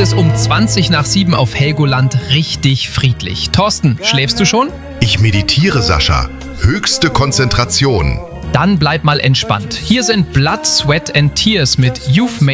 es um 7:20 auf Helgoland richtig friedlich. Thorsten, schläfst du schon? Ich meditiere, Sascha. Höchste Konzentration. Dann bleib mal entspannt. Hier sind Blood, Sweat and Tears mit You've Made